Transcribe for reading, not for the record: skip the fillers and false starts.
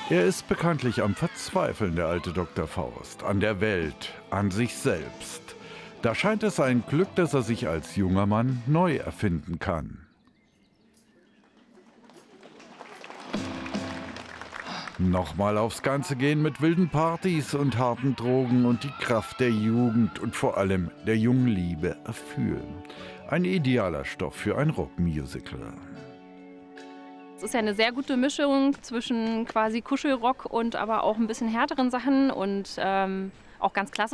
Er ist bekanntlich am Verzweifeln, der alte Dr. Faust, an der Welt, an sich selbst. Da scheint es ein Glück, dass er sich als junger Mann neu erfinden kann. Nochmal aufs Ganze gehen mit wilden Partys und harten Drogen und die Kraft der Jugend und vor allem der jungen Liebe erfühlen. Ein idealer Stoff für ein Rockmusical. Es ist ja eine sehr gute Mischung zwischen quasi Kuschelrock und aber auch ein bisschen härteren Sachen und auch ganz klassisch.